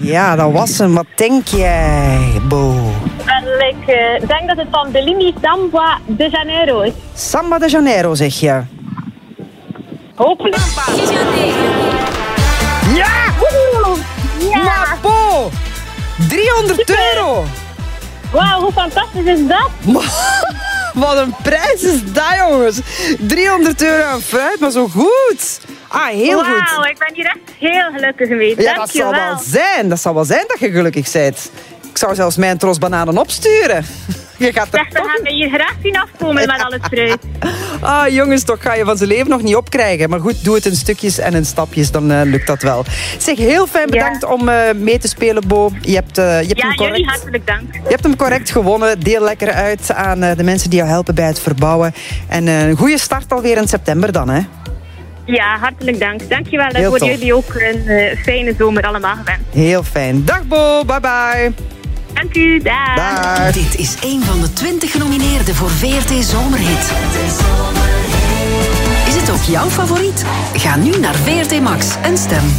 Ja, dat was hem. Wat denk jij, Bo? Wel, ik denk dat het van Bellini Samba de Janeiro is. Samba de Janeiro, zeg je. Hopelijk. Ja! Ja! Maar Bo! 300 euro! Wauw, hoe fantastisch is dat? Wat een prijs is dat, jongens. 300 euro aan fruit, maar zo goed. Ah, heel goed. Wauw, ik ben hier echt heel gelukkig geweest. Ja, Dank je wel. dat zal wel zijn dat je gelukkig bent. Ik zou zelfs mijn tros bananen opsturen. Je gaat er Zeg, we gaan me hier graag zien afkomen met al het fruit. Ah, jongens, toch ga je van zijn leven nog niet opkrijgen. Maar goed, doe het in stukjes en in stapjes, dan lukt dat wel. Zeg, heel fijn bedankt om mee te spelen, Bo. Je hebt hem correct, jullie hartelijk dank. je hebt hem correct gewonnen. Deel lekker uit aan de mensen die jou helpen bij het verbouwen. En een goede start alweer in september dan, hè? Ja, hartelijk dank. Dankjewel en Heel voor tof. jullie ook een fijne zomer allemaal gewenst. Heel fijn. Dag, Bo. Bye bye. Dank u, dag. Dag. Dit is een van de 20 genomineerden voor VRT Zomerhit. Is het ook jouw favoriet? Ga nu naar VRT Max en stem.